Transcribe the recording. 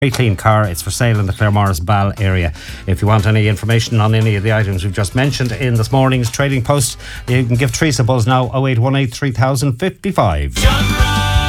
Very clean car. It's for sale in the Claremorris Ball area. If you want any information on any of the items we've just mentioned in this morning's Trading Post, you can give Teresa a buzz now, 0818 3055.